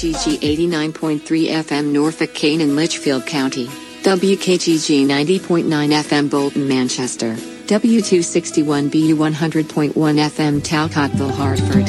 WKGG 89.3 FM Norfolk, Kane and Litchfield County, WKGG 90.9 FM Bolton, Manchester, W261BU 100.1 FM Talcottville, Hartford.